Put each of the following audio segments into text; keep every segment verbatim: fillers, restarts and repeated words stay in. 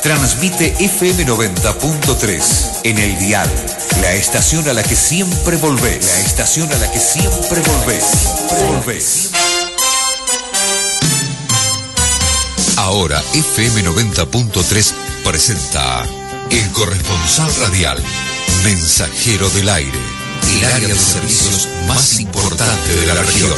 Transmite F M noventa punto tres en el dial. La estación a la que siempre volvés. La estación a la que siempre volvés. Volvés. Ahora F M noventa punto tres presenta El Corresponsal Radial, Mensajero del Aire, el área de servicios más importante de la región.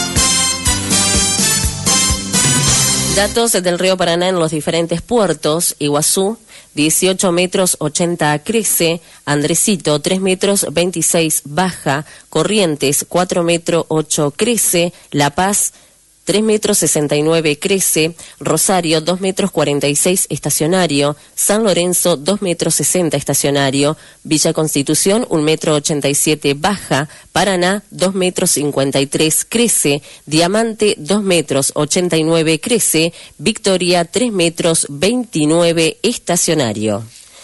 Datos del río Paraná en los diferentes puertos: Iguazú, dieciocho metros ochenta crece, Andresito, tres metros veintiséis baja, Corrientes, cuatro metros ocho crece, La Paz, tres metros sesenta y nueve crece, Rosario, dos metros cuarenta y seis estacionario, San Lorenzo, dos metros sesenta estacionario, Villa Constitución, un metro ochenta y siete baja, Paraná, dos metros cincuenta y tres crece, Diamante, dos metros ochenta y nueve crece, Victoria, tres metros veintinueve estacionario.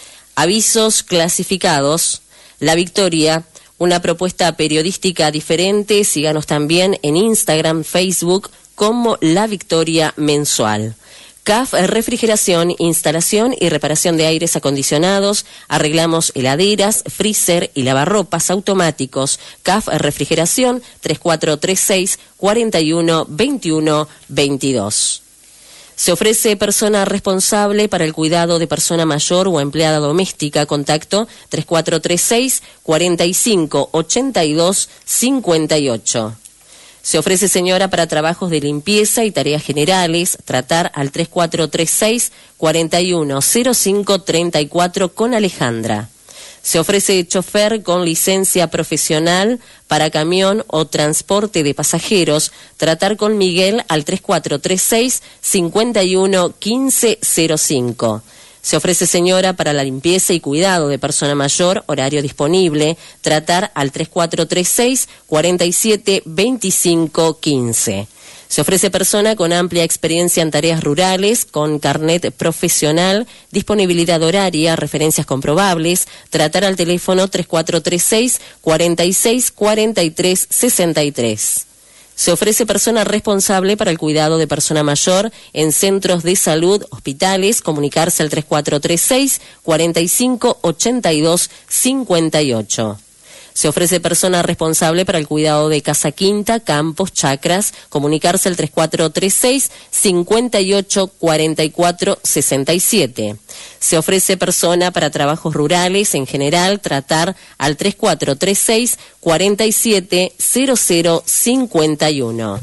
Avisos clasificados: La Victoria, una propuesta periodística diferente. Síganos también en Instagram, Facebook, como La Victoria Mensual. C A F Refrigeración, instalación y reparación de aires acondicionados. Arreglamos heladeras, freezer y lavarropas automáticos. C A F Refrigeración, tres cuatro tres seis, cuatro uno, veintiuno, veintidós. Se ofrece persona responsable para el cuidado de persona mayor o empleada doméstica. Contacto tres cuatro tres seis, cuarenta y cinco, ochenta y dos, cincuenta y ocho. Se ofrece señora para trabajos de limpieza y tareas generales. Tratar al tres cuatro tres seis, cuarenta y uno, cero cinco, treinta y cuatro con Alejandra. Se ofrece chofer con licencia profesional para camión o transporte de pasajeros. Tratar con Miguel al tres cuatro tres seis, cincuenta y uno, quince, cero cinco. Se ofrece señora para la limpieza y cuidado de persona mayor, horario disponible. Tratar al tres cuatro tres seis, cuarenta y siete, veinticinco, quince. Se ofrece persona con amplia experiencia en tareas rurales, con carnet profesional, disponibilidad horaria, referencias comprobables. Tratar al teléfono tres cuatro tres seis, cuarenta y seis, cuarenta y tres, sesenta y tres. Se ofrece persona responsable para el cuidado de persona mayor en centros de salud, hospitales. Comunicarse al tres cuatro tres seis, cuarenta y cinco, ochenta y dos, cincuenta y ocho. Se ofrece persona responsable para el cuidado de casa quinta, campos, chacras. Comunicarse al tres cuatro tres seis, cincuenta y ocho, cuarenta y cuatro, sesenta y siete. Se ofrece persona para trabajos rurales en general. Tratar al tres cuatro tres seis, cuarenta y siete, cero cero, cincuenta y uno.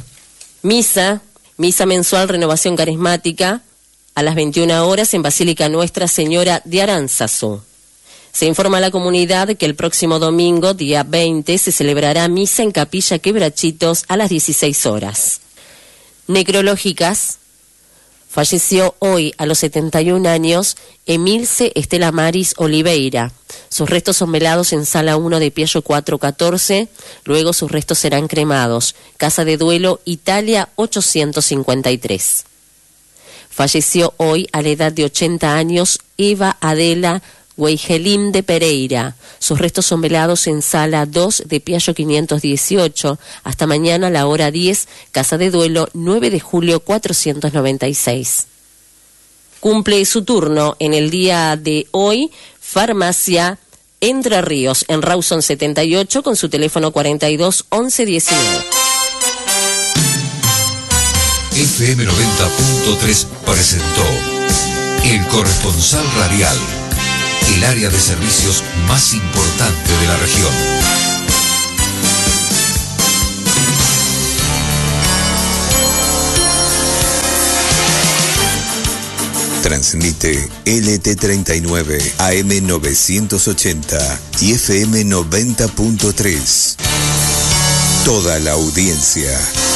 Misa, misa mensual Renovación Carismática, a las veintiuna horas en Basílica Nuestra Señora de Aránzazu. Se informa a la comunidad que el próximo domingo, día veinte, se celebrará misa en Capilla Quebrachitos a las dieciséis horas. Necrológicas. Falleció hoy a los setenta y un años Emilce Estela Maris Oliveira. Sus restos son velados en Sala uno de Piaggio cuatrocientos catorce. Luego sus restos serán cremados. Casa de Duelo, Italia ochocientos cincuenta y tres. Falleció hoy a la edad de ochenta años Eva Adela Weigelín de Pereira. Sus restos son velados en Sala dos de Piaggio quinientos dieciocho. Hasta mañana a la hora diez, Casa de Duelo, nueve de julio cuatrocientos noventa y seis. Cumple su turno en el día de hoy Farmacia Entre Ríos, en Rawson setenta y ocho, con su teléfono cuarenta y dos, once, diecinueve. F M noventa punto tres presentó El Corresponsal Radial, el área de servicios más importante de la región. Transmite L T treinta y nueve A M novecientos ochenta y F M noventa punto tres. Toda la audiencia